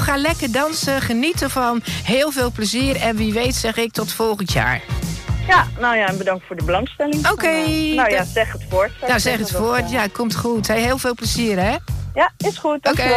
ga lekker dansen, geniet ervan. Heel veel plezier en wie weet zeg ik tot volgend jaar. Ja, nou ja, en bedankt voor de belangstelling. Oké. Nou ja, zeg het voort. Nou, zeg het voort. Ja, komt goed. Hey, heel veel plezier, hè? Ja, is goed. Oké.